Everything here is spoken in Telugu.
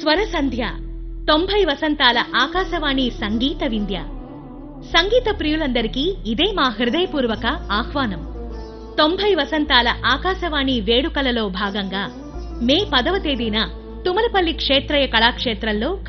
స్వర సంధ్య 90 వసంతాల ఆకాశవాణి సంగీత వింధ్య. సంగీత ప్రియులందరికీ ఇదే మా హృదయపూర్వక ఆహ్వానం. 90 వసంతాల ఆకాశవాణి వేడుకలలో భాగంగా మే 10వ తేదీన తుమలపల్లి క్షేత్రయ కళాక్షేత్రంలో